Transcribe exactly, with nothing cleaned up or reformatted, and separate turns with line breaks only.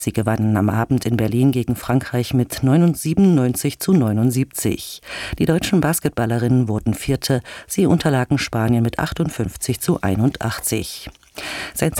Sie gewannen am Abend in Berlin gegen Frankreich mit siebenundneunzig zu neunundsiebzig. Die deutschen Basketballerinnen wurden Vierte, sie unterlagen Spanien mit achtundfünfzig zu einundachtzig. Seit